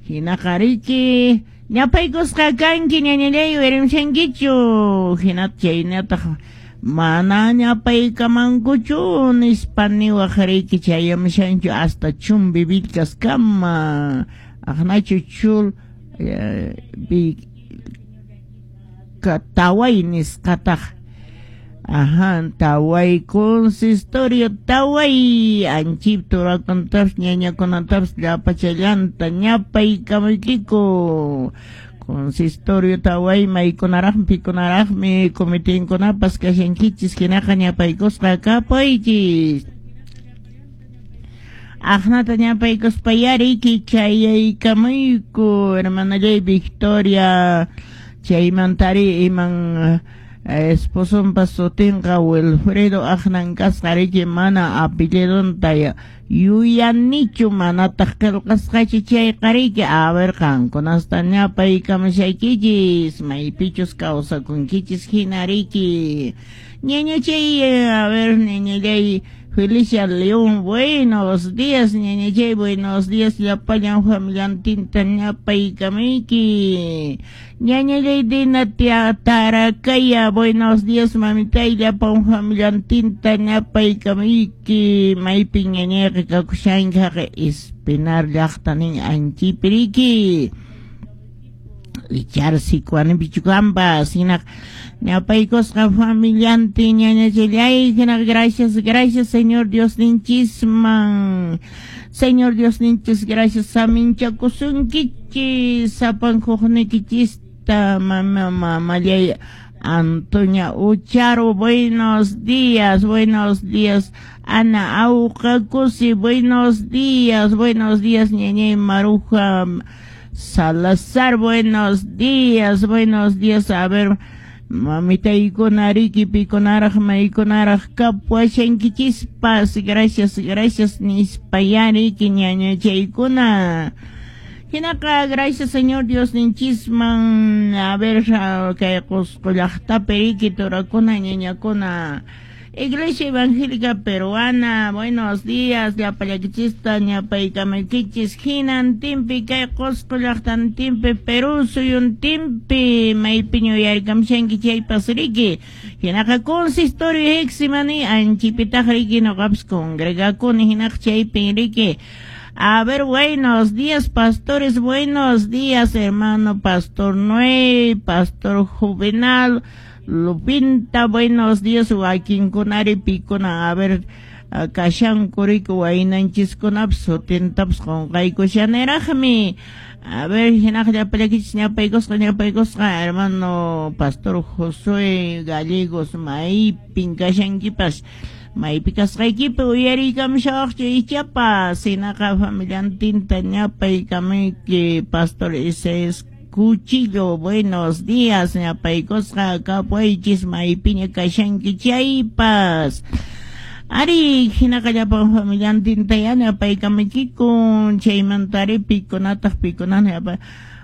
Hinakariki ñapaykusqa kanki ñañallay wirimshankichu hinata chaynataq mana ñapaykamankuchu nispa niwaqriki chayamushanchu hasta chumbi vilkaskama aqnachu chul taway nisqataq taway consistorio taway anchip turakuntapas ñañakunatapas llapachallanta ñapaykamaykiku consistorio taway maykunaraqmi pikunaraqmi comitinkunapas kashankichis hinaqa ñapaykusqa kapaychis aqnata ñapaykuspa yariki chayaykamayku hermanallay Victoria chaymantari iman esposunpas sutinqa Wilfredo aqnan kasqariki mana apellidunta yuyanichu manataq qillqasqachu chayqariki a ver qankunasta ñapaykamashaykichis maypichus kawsakunkichis hinariki ñañachay a ver ñañallay Felicia León, buenos días, ñañachay, buenos días, llapayan familiantinta ñapaykamiki. Ñañallay Dina Tarakaya, buenos días, mamitay, llapan familiantinta ñapaykamiki. Maypi ñañayqa kakushanqa Espinar llaqtanin anchipiriki. Licharsi kuani bichukambas, hinak ñapaykusqa familianti ñañachallay, hinak gracias, Señor Dios ninchisman. Señor Dios ninchis, gracias a minchakusunkichis, sapankuqnikichista, mamallay Antonia Ucharo, buenos días, Ana Aucacusi, buenos días, ñañay Maruja Salazar, buenos días, a ver, mamita ikonariki pikonaraj maikonaraj kapuashankichispas, gracias, nispayariki ñañachaykuna. Hinaka, gracias Señor Dios ninchisman, a ver, kay qusqullaqta periki turakuna ñañakuna. Iglesia Evangélica Peruana, buenos días, llapallakichista ñapaykamaykichis hinan timpi kay qusqullaqtan timpi Perú suyun timpi maypi ñuyarikamshanki chaypas riki hinaqa consistorio hiksimani anchipitaq riki noqapas congregakuni hinaq chaypi riki. A ver, buenos días pastores, buenos días hermano Pastor Noé, Pastor Juvenal Lupinta, buenos días, Joaquín Kunari Picona, a ver, Kashan Kuriku, Wainanchis Kunap, Sotintaps, con Gaiko Shanerajmi, a ver, Hinakja Pelekich, Ñapaycosca, hermano Pastor Josué Gallegos, Mai Pinkashankipas, Mai Picas Raikipe, Uyarikam Shach, y Chiapas, Sinaka Familiantinta, Ñapaykamiki, Pastor Ises Cuchillo, buenos días, ñapaykosqa kapuaychis maypiña kashanki chaypas. Ari, hinaqa llapan familiantinta ya ñapaykamikikun, chaymantari pikunataq pikunana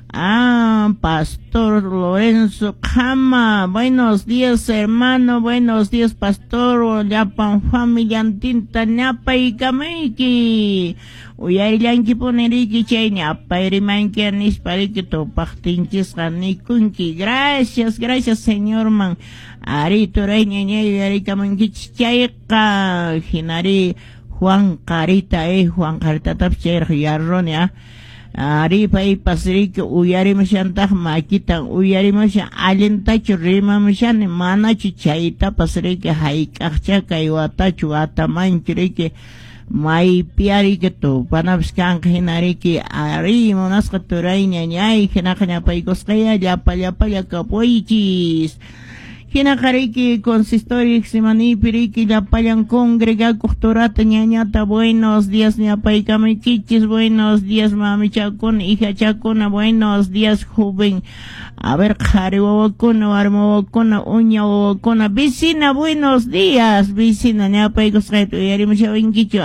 Pastor Lorenzo Kama, buenos días hermano, buenos días pastor, llapan familiantinta ñapaykamiki. Uyarillanki puneriki chay ñapayrimanki anispariki tupaqtinchisqa nikunki. Gracias señor man. Ari turay ñañay uyarikamankichis chayqa hinari Juan Carita tapas chayraq yarroni Ari pay pasriki uyarimushantaq makitan uyarimushan allintachu rimamushani manachu chayta pasriki hayk'aqcha kay watachu watamanchu riki maypiariki tupanapas kanqa hinariki ari munasqa turay ñañay hinaqa ñapaykusqaya llapalla kapuychis. Hinakariki consistorio Ximanipi riki llapallan congregakuq turata ñañata, buenos días ñapaykamaykichis, buenos días mamichakuna, hijachakuna, buenos días joven. A ver, qhari wawakuna, warmi wawakuna, uña wawakuna, vecina, buenos días, vecina ñapaykusqayta uyarimushawankichu,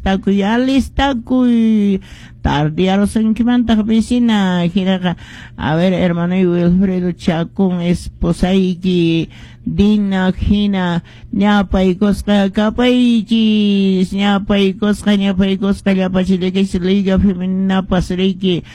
alistakuy. Tardiarosankimantaq vecina hinaqa. A ver, hermano Wilfredo Chacón, esposayki Dina hina ñapaykusqa kapaychis, ñapaykusqa llapachillaykichis Liga Femenina pasriki